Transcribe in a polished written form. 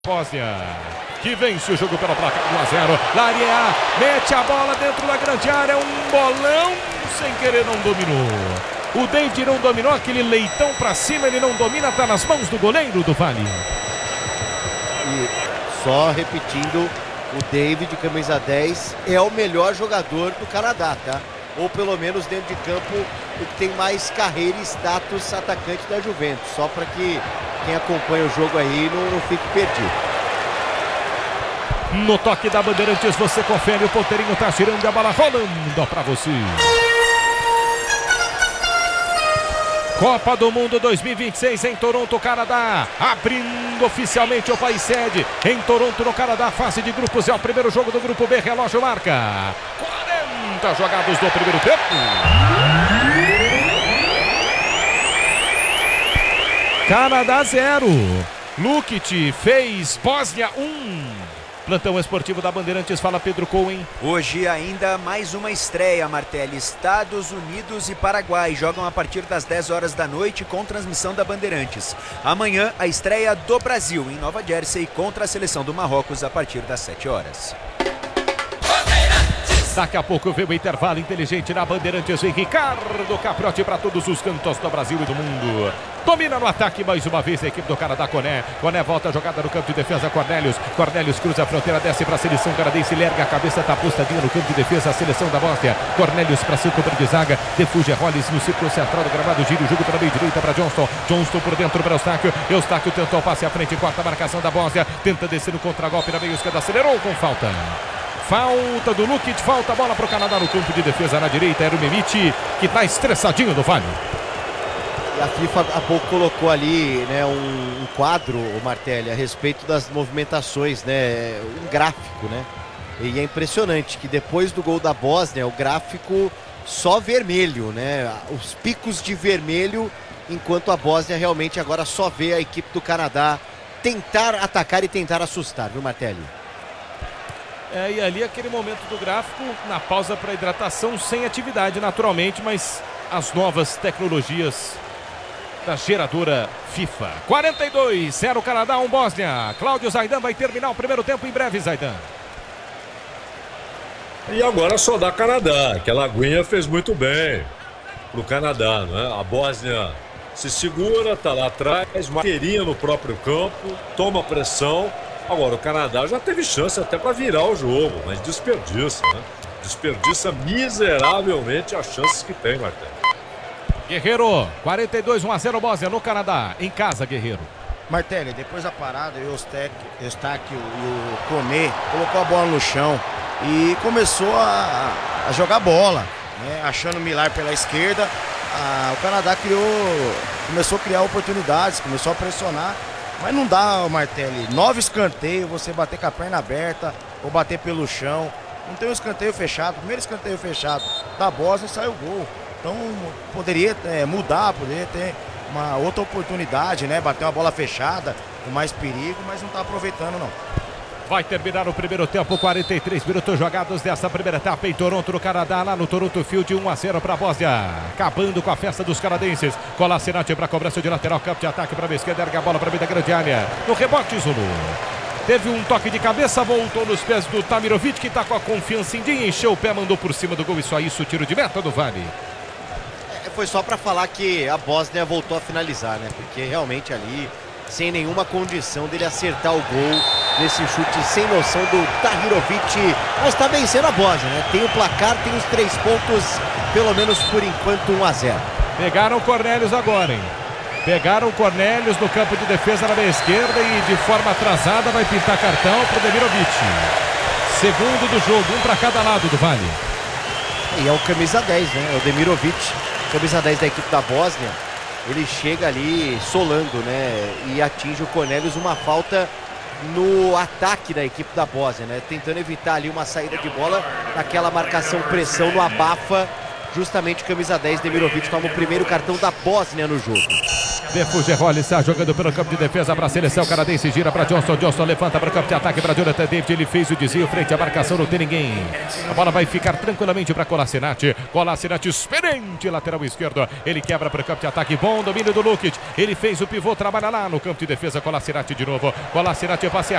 Bósnia, que vence o jogo pela placa 1-0. Laria mete a bola dentro da grande área, um bolão, sem querer não dominou. O David não dominou, aquele leitão pra cima, ele não domina, tá nas mãos do goleiro do Vale. E só repetindo, o David, camisa 10, é o melhor jogador do Canadá, tá? Ou pelo menos dentro de campo, o que tem mais carreira e status atacante da Juventus. Só para que quem acompanha o jogo aí não fique perdido. No toque da Bandeirantes, você confere, o ponteirinho tá girando, a bola rolando para você. Copa do Mundo 2026 em Toronto, Canadá, abrindo oficialmente o país sede em Toronto, no Canadá, fase de grupos, é o primeiro jogo do grupo B, relógio marca 40 jogados do primeiro tempo. Canadá 0, Lukic fez, Bósnia 1. Plantão esportivo da Bandeirantes, fala Pedro Cohen. Hoje ainda mais uma estreia, Martelli. Estados Unidos e Paraguai jogam a partir das 10 horas da noite com transmissão da Bandeirantes. Amanhã a estreia do Brasil em Nova Jersey contra a seleção do Marrocos a partir das 7 horas. Daqui a pouco vem o intervalo inteligente na Bandeirantes, vem Ricardo Caprotti para todos os cantos do Brasil e do mundo. Domina no ataque mais uma vez a equipe do Canadá, Koné. Koné volta a jogada no campo de defesa, Cornelius. Cornelius cruza a fronteira, desce para a seleção canadense, larga a cabeça, tá postadinha no campo de defesa, a seleção da Bósnia. Cornelius para seu companheiro de zaga, defuge Rollis no círculo central do gramado, gira o jogo para a meia direita para Johnston. Johnston por dentro para Eustáquio. Eustáquio tentou o passe à frente, corta a marcação da Bósnia, tenta descer no contragolpe na meia esquerda, acelerou com falta. Falta do Lukic, falta a bola para o Canadá no campo de defesa na direita, era o Memic, que está estressadinho do Vale. E a FIFA há pouco colocou ali, né, um quadro, o Martelli, a respeito das movimentações, né, um gráfico, né? E é impressionante que depois do gol da Bósnia, o gráfico só vermelho, né? Os picos de vermelho, enquanto a Bósnia realmente agora só vê a equipe do Canadá tentar atacar e tentar assustar, viu, Martelli? E ali aquele momento do gráfico, na pausa para hidratação, sem atividade naturalmente, mas as novas tecnologias da geradora FIFA. 42-0 Canadá, 1 Bósnia. Cláudio Zaidan vai terminar o primeiro tempo em breve, Zaidan. E agora só dá Canadá, que a Laguinha fez muito bem pro Canadá, né? A Bósnia se segura, tá lá atrás, marqueirinha no próprio campo, toma pressão. Agora, o Canadá já teve chance até para virar o jogo, mas desperdiça, né? Desperdiça miseravelmente as chances que tem, Martelli. Guerreiro, 42-1-0 Bósnia no Canadá, em casa, Guerreiro. Martelli, depois da parada, o Eustáquio e o Koné colocou a bola no chão e começou a jogar bola, né? Achando o Millar pela esquerda. O Canadá começou a criar oportunidades, começou a pressionar. Mas não dá, Martelli, 9 escanteios, você bater com a perna aberta ou bater pelo chão. Não tem um escanteio fechado, primeiro escanteio fechado da Bósnia, saiu o gol. Então poderia mudar, poderia ter uma outra oportunidade, né? Bater uma bola fechada, com mais perigo, mas não está aproveitando não. Vai terminar o primeiro tempo, 43 minutos jogados dessa primeira etapa em Toronto, no Canadá, lá no Toronto Field, 1-0 para a Bósnia. Acabando com a festa dos canadenses. Colacinati para a cobrança de lateral, campo de ataque para a esquerda, erga a bola para a meio da grande área. No rebote, Zulu. Teve um toque de cabeça, voltou nos pés do Tamirovic, que está com a confiança em dia, encheu o pé, mandou por cima do gol e só isso, tiro de meta do Vale. Foi só para falar que a Bósnia voltou a finalizar, né? Porque realmente ali, sem nenhuma condição dele acertar o gol nesse chute sem noção do Tahirovic, mas está vencendo a Bósnia, né? Tem o placar, tem os 3 pontos, pelo menos por enquanto 1-0. Pegaram o Cornelius agora, hein? Pegaram o Cornelius no campo de defesa na meia esquerda e de forma atrasada vai pintar cartão para o Demirovic. Segundo do jogo, um para cada lado do Vale. E é o camisa 10, né? É o Demirovic, camisa 10 da equipe da Bósnia. Ele chega ali solando, né? E atinge o Cornelius, uma falta no ataque da equipe da Bósnia, né? Tentando evitar ali uma saída de bola naquela marcação pressão no abafa. Justamente camisa 10, Demirovic toma o primeiro cartão da Bósnia no jogo. Befugeroli está jogando pelo campo de defesa para a seleção canadense. Gira para Johnson. Johnson levanta para o campo de ataque para Jonathan David. Ele fez o desvio frente à marcação, não tem ninguém. A bola vai ficar tranquilamente para Kolasinac. Kolasinac experiente, lateral esquerdo. Ele quebra para o campo de ataque. Bom domínio do Lukic. Ele fez o pivô, trabalha lá no campo de defesa. Kolasinac de novo. Kolasinac passeia